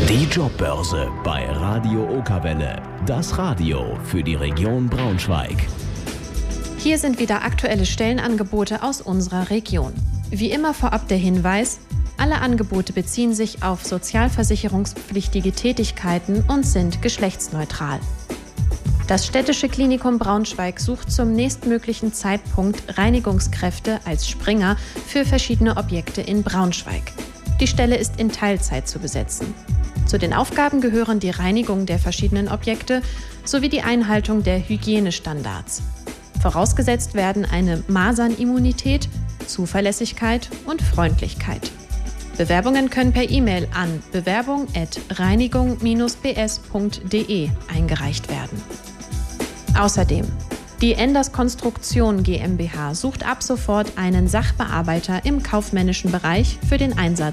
Die Jobbörse bei Radio Okerwelle. Das Radio für die Region Braunschweig. Hier sind wieder aktuelle Stellenangebote aus unserer Region. Wie immer vorab der Hinweis: Alle Angebote beziehen sich auf sozialversicherungspflichtige Tätigkeiten und sind geschlechtsneutral. Das Städtische Klinikum Braunschweig sucht zum nächstmöglichen Zeitpunkt Reinigungskräfte als Springer für verschiedene Objekte in Braunschweig. Die Stelle ist in Teilzeit zu besetzen. Zu den Aufgaben gehören die Reinigung der verschiedenen Objekte sowie die Einhaltung der Hygienestandards. Vorausgesetzt werden eine Masernimmunität, Zuverlässigkeit und Freundlichkeit. Bewerbungen können per E-Mail an bewerbung@reinigung-bs.de eingereicht werden. Außerdem: Die Enders Konstruktion GmbH sucht ab sofort einen Sachbearbeiter im kaufmännischen Bereich für den Einsatz